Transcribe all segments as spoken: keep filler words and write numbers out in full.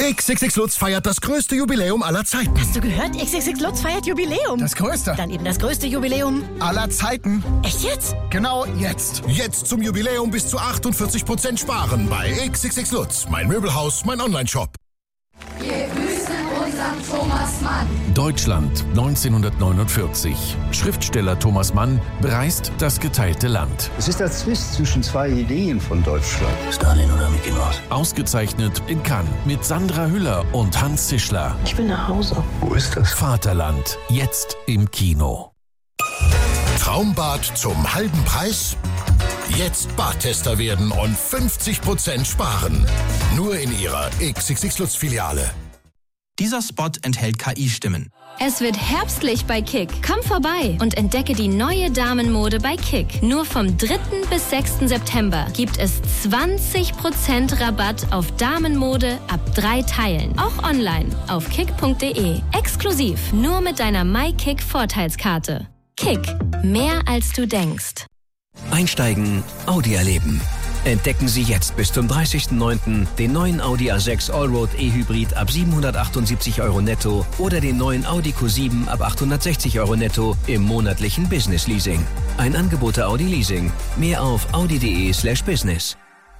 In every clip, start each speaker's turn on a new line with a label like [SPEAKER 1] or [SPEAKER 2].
[SPEAKER 1] X X X Lutz feiert das größte Jubiläum aller Zeiten.
[SPEAKER 2] Hast du gehört? X X X Lutz feiert Jubiläum.
[SPEAKER 3] Das größte.
[SPEAKER 2] Dann eben das größte Jubiläum
[SPEAKER 3] aller Zeiten.
[SPEAKER 2] Echt jetzt?
[SPEAKER 3] Genau jetzt.
[SPEAKER 1] Jetzt zum Jubiläum bis zu achtundvierzig Prozent sparen bei X X X Lutz. Mein Möbelhaus, mein Onlineshop.
[SPEAKER 4] Wir grüßen unseren Thomas Mann.
[SPEAKER 5] Deutschland neunzehnhundertneunundvierzig. Schriftsteller Thomas Mann bereist das geteilte Land.
[SPEAKER 6] Es ist der Zwist zwischen zwei Ideen von Deutschland.
[SPEAKER 7] Stalin oder Mickey Mouse?
[SPEAKER 5] Ausgezeichnet in Cannes mit Sandra Hüller und Hans Zischler.
[SPEAKER 8] Ich will nach Hause.
[SPEAKER 6] Wo ist das?
[SPEAKER 5] Vaterland, jetzt im Kino.
[SPEAKER 1] Traumbad zum halben Preis? Jetzt Badtester werden und fünfzig Prozent sparen. Nur in Ihrer X X X Lutz Filiale.
[SPEAKER 9] Dieser Spot enthält K I-Stimmen.
[SPEAKER 10] Es wird herbstlich bei Kick. Komm vorbei und entdecke die neue Damenmode bei Kick. Nur vom dritten bis sechsten September gibt es zwanzig Prozent Rabatt auf Damenmode ab drei Teilen. Auch online auf kick punkt de. Exklusiv nur mit deiner MyKick Vorteilskarte. Kick. Mehr als du denkst.
[SPEAKER 11] Einsteigen, Audi erleben. Entdecken Sie jetzt bis zum dreißigsten neunten den neuen Audi A sechs Allroad E-Hybrid ab siebenhundertachtundsiebzig Euro netto oder den neuen Audi Q sieben ab achthundertsechzig Euro netto im monatlichen Business Leasing. Ein Angebot der Audi Leasing. Mehr auf audi punkt de slash business.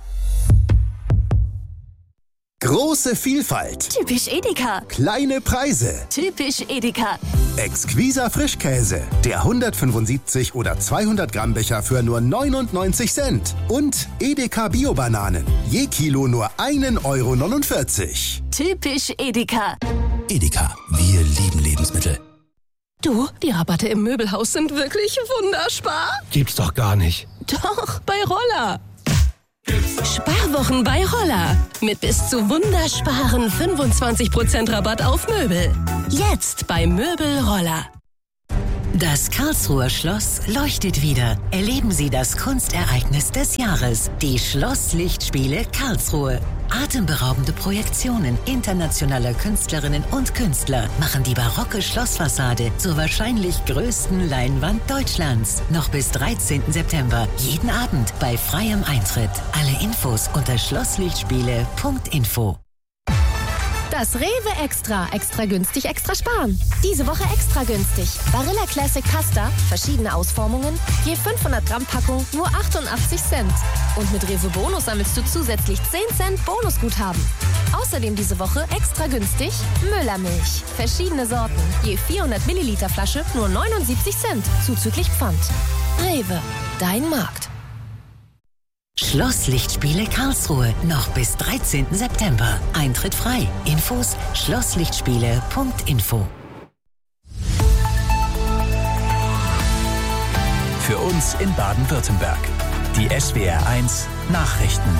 [SPEAKER 12] Große Vielfalt.
[SPEAKER 13] Typisch Edeka.
[SPEAKER 12] Kleine Preise.
[SPEAKER 13] Typisch Edeka.
[SPEAKER 12] Exquiser Frischkäse. Der hundertfünfundsiebzig oder zweihundert Gramm Becher für nur neunundneunzig Cent. Und Edeka Bio-Bananen. Je Kilo nur ein Euro neunundvierzig.
[SPEAKER 13] Typisch Edeka.
[SPEAKER 7] Edeka. Wir lieben Lebensmittel.
[SPEAKER 14] Du, die Rabatte im Möbelhaus sind wirklich wunderspar.
[SPEAKER 7] Gibt's doch gar nicht.
[SPEAKER 14] Doch, bei Roller. Sparwochen bei Roller. Mit bis zu wundersparen fünfundzwanzig Prozent Rabatt auf Möbel. Jetzt bei Möbel Roller.
[SPEAKER 15] Das Karlsruher Schloss leuchtet wieder. Erleben Sie das Kunstereignis des Jahres. Die Schlosslichtspiele Karlsruhe. Atemberaubende Projektionen internationaler Künstlerinnen und Künstler machen die barocke Schlossfassade zur wahrscheinlich größten Leinwand Deutschlands. Noch bis dreizehnten September. Jeden Abend bei freiem Eintritt. Alle Infos unter schlosslichtspiele punkt info.
[SPEAKER 16] Das Rewe Extra. Extra günstig, extra sparen. Diese Woche extra günstig. Barilla Classic Pasta, verschiedene Ausformungen, je fünfhundert Gramm Packung, nur achtundachtzig Cent. Und mit Rewe Bonus sammelst du zusätzlich zehn Cent Bonusguthaben. Außerdem diese Woche extra günstig Müllermilch. Verschiedene Sorten, je vierhundert Milliliter Flasche, nur neunundsiebzig Cent, zuzüglich Pfand. Rewe, dein Markt.
[SPEAKER 15] Schlosslichtspiele Karlsruhe. Noch bis dreizehnten September. Eintritt frei. Infos schlosslichtspiele punkt info.
[SPEAKER 17] Für uns in Baden-Württemberg. Die S W R eins Nachrichten.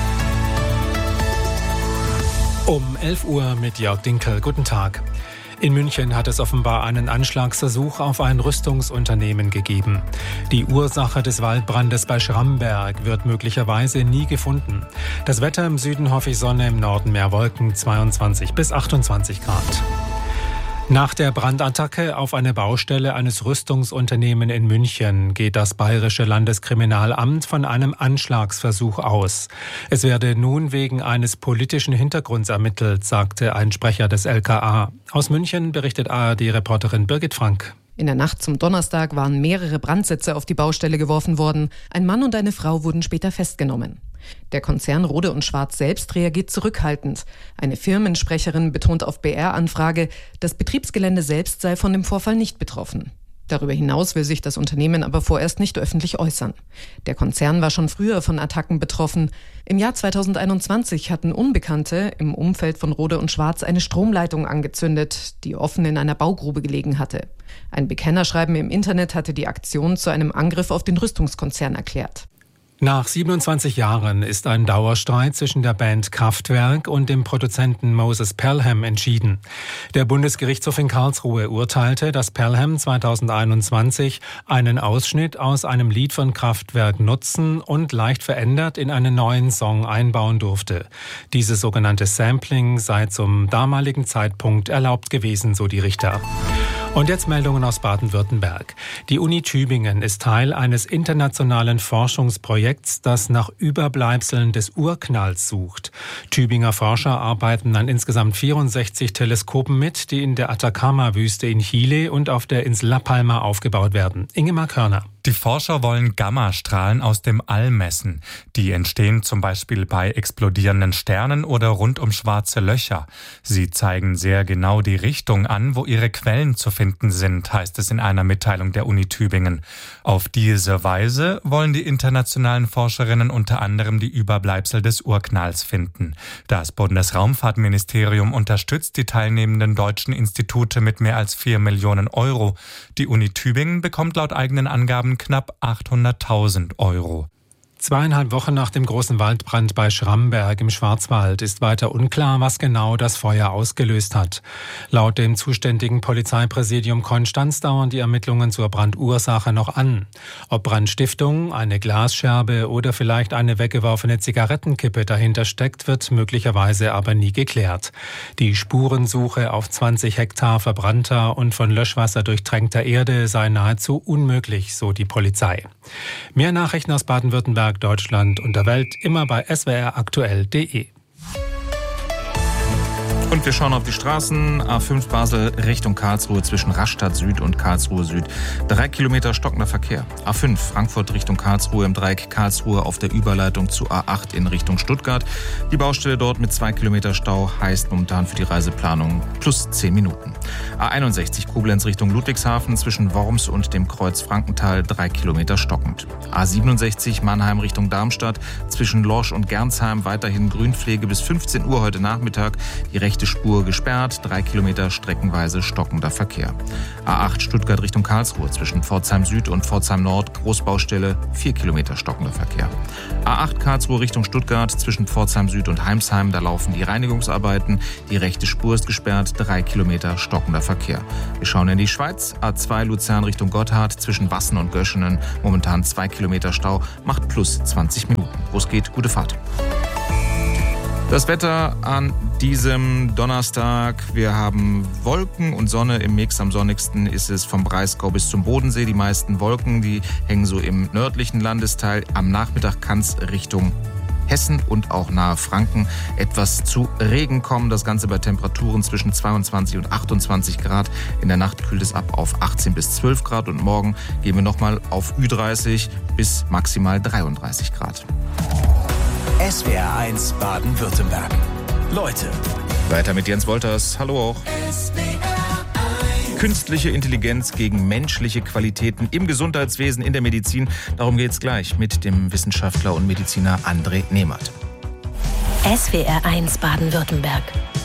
[SPEAKER 18] Um elf Uhr mit Jörg Dinkel. Guten Tag. In München hat es offenbar einen Anschlagsversuch auf ein Rüstungsunternehmen gegeben. Die Ursache des Waldbrandes bei Schramberg wird möglicherweise nie gefunden. Das Wetter im Süden hoffe ich Sonne, im Norden mehr Wolken, zweiundzwanzig bis achtundzwanzig Grad. Nach der Brandattacke auf eine Baustelle eines Rüstungsunternehmens in München geht das Bayerische Landeskriminalamt von einem Anschlagsversuch aus. Es werde nun wegen eines politischen Hintergrunds ermittelt, sagte ein Sprecher des L K A. Aus München berichtet A R D-Reporterin Birgit Frank.
[SPEAKER 19] In der Nacht zum Donnerstag waren mehrere Brandsätze auf die Baustelle geworfen worden. Ein Mann und eine Frau wurden später festgenommen. Der Konzern Rohde und Schwarz selbst reagiert zurückhaltend. Eine Firmensprecherin betont auf B R-Anfrage, das Betriebsgelände selbst sei von dem Vorfall nicht betroffen. Darüber hinaus will sich das Unternehmen aber vorerst nicht öffentlich äußern. Der Konzern war schon früher von Attacken betroffen. Im Jahr zweitausendeinundzwanzig hatten Unbekannte im Umfeld von Rohde und Schwarz eine Stromleitung angezündet, die offen in einer Baugrube gelegen hatte. Ein Bekennerschreiben im Internet hatte die Aktion zu einem Angriff auf den Rüstungskonzern erklärt.
[SPEAKER 18] Nach siebenundzwanzig Jahren ist ein Dauerstreit zwischen der Band Kraftwerk und dem Produzenten Moses Pelham entschieden. Der Bundesgerichtshof in Karlsruhe urteilte, dass Pelham zweitausendeinundzwanzig einen Ausschnitt aus einem Lied von Kraftwerk nutzen und leicht verändert in einen neuen Song einbauen durfte. Dieses sogenannte Sampling sei zum damaligen Zeitpunkt erlaubt gewesen, so die Richter. Und jetzt Meldungen aus Baden-Württemberg. Die Uni Tübingen ist Teil eines internationalen Forschungsprojekts, das nach Überbleibseln des Urknalls sucht. Tübinger Forscher arbeiten an insgesamt vierundsechzig Teleskopen mit, die in der Atacama-Wüste in Chile und auf der Insel La Palma aufgebaut werden. Ingemar Körner.
[SPEAKER 8] Die Forscher wollen Gammastrahlen aus dem All messen. Die entstehen zum Beispiel bei explodierenden Sternen oder rund um schwarze Löcher. Sie zeigen sehr genau die Richtung an, wo ihre Quellen zu finden sind, heißt es in einer Mitteilung der Uni Tübingen. Auf diese Weise wollen die internationalen Forscherinnen unter anderem die Überbleibsel des Urknalls finden. Das Bundesraumfahrtministerium unterstützt die teilnehmenden deutschen Institute mit mehr als vier Millionen Euro. Die Uni Tübingen bekommt laut eigenen Angaben knapp achthunderttausend Euro.
[SPEAKER 18] Zweieinhalb Wochen nach dem großen Waldbrand bei Schramberg im Schwarzwald ist weiter unklar, was genau das Feuer ausgelöst hat. Laut dem zuständigen Polizeipräsidium Konstanz dauern die Ermittlungen zur Brandursache noch an. Ob Brandstiftung, eine Glasscherbe oder vielleicht eine weggeworfene Zigarettenkippe dahinter steckt, wird möglicherweise aber nie geklärt. Die Spurensuche auf zwanzig Hektar verbrannter und von Löschwasser durchtränkter Erde sei nahezu unmöglich, so die Polizei. Mehr Nachrichten aus Baden-Württemberg, Deutschland und der Welt immer bei s w r aktuell punkt de.
[SPEAKER 20] Und wir schauen auf die Straßen. A fünf Basel Richtung Karlsruhe zwischen Rastatt Süd und Karlsruhe Süd. Drei Kilometer stockender Verkehr. A fünf Frankfurt Richtung Karlsruhe im Dreieck Karlsruhe auf der Überleitung zu A acht in Richtung Stuttgart. Die Baustelle dort mit zwei Kilometer Stau heißt momentan für die Reiseplanung plus zehn Minuten. A einundsechzig Koblenz Richtung Ludwigshafen zwischen Worms und dem Kreuz Frankenthal drei Kilometer stockend. A siebenundsechzig Mannheim Richtung Darmstadt zwischen Lorsch und Gernsheim weiterhin Grünpflege bis fünfzehn Uhr heute Nachmittag. Die rechte Spur gesperrt, drei Kilometer streckenweise stockender Verkehr. A acht Stuttgart Richtung Karlsruhe zwischen Pforzheim Süd und Pforzheim Nord, Großbaustelle, vier Kilometer stockender Verkehr. A acht Karlsruhe Richtung Stuttgart zwischen Pforzheim Süd und Heimsheim, da laufen die Reinigungsarbeiten, die rechte Spur ist gesperrt, drei Kilometer stockender Verkehr. Wir schauen in die Schweiz, A zwei Luzern Richtung Gotthard zwischen Wassen und Göschenen, momentan zwei Kilometer Stau, macht plus zwanzig Minuten. Wo es geht, gute Fahrt. Das Wetter an diesem Donnerstag. Wir haben Wolken und Sonne im Mix. Am sonnigsten ist es vom Breisgau bis zum Bodensee. Die meisten Wolken, die hängen so im nördlichen Landesteil. Am Nachmittag kann es Richtung Hessen und auch nahe Franken etwas zu Regen kommen. Das Ganze bei Temperaturen zwischen zweiundzwanzig und achtundzwanzig Grad. In der Nacht kühlt es ab auf achtzehn bis zwölf Grad und morgen gehen wir nochmal auf Ü dreißig bis maximal dreiunddreißig Grad.
[SPEAKER 17] S W R eins Baden-Württemberg. Leute.
[SPEAKER 20] Weiter mit Jens Wolters. Hallo auch. Künstliche Intelligenz gegen menschliche Qualitäten im Gesundheitswesen, in der Medizin. Darum geht's gleich mit dem Wissenschaftler und Mediziner André Nehmert.
[SPEAKER 14] S W R eins Baden-Württemberg.